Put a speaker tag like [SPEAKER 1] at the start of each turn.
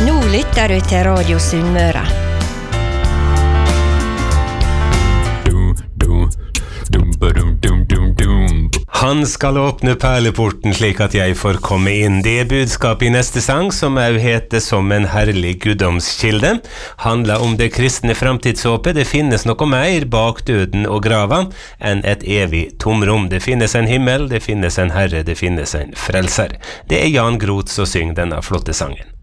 [SPEAKER 1] Nå lytter du til Radio Sunnmøre.
[SPEAKER 2] Han skal åpne perleporten slik at jeg får komme inn. Det er budskap i neste sang, som også heter Som en herlig guddomskilde. Handler om det kristne framtidshåpet. Det finnes noe mer bak døden og grava enn et evig tomrom. Det finnes en himmel, det finnes en herre, det finnes en frelser. Det er Jan Groth som synger denne flotte sangen.